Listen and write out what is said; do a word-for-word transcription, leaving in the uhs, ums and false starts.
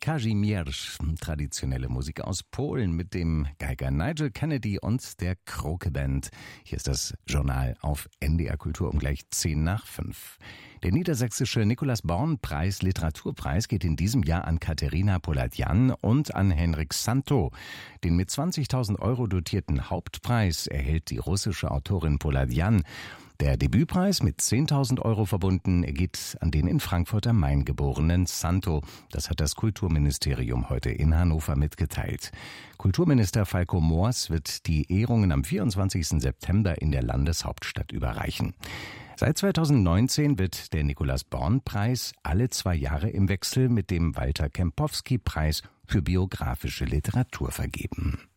Kazimierz, traditionelle Musik aus Polen mit dem Geiger Nigel Kennedy und der Kroke Band. Hier ist das Journal auf N D R Kultur um gleich zehn nach fünf. Der niedersächsische Nikolaus-Born-Preis Literaturpreis geht in diesem Jahr an Katerina Polatjan und an Henryk Santo. Den mit zwanzigtausend Euro dotierten Hauptpreis erhält die russische Autorin Polatjan. Der Debütpreis mit zehntausend Euro verbunden geht an den in Frankfurt am Main geborenen Santo. Das hat das Kulturministerium heute in Hannover mitgeteilt. Kulturminister Falco Moors wird die Ehrungen am vierundzwanzigsten September in der Landeshauptstadt überreichen. Seit zweitausendneunzehn wird der Nikolaus-Born-Preis alle zwei Jahre im Wechsel mit dem Walter Kempowski-Preis für biografische Literatur vergeben.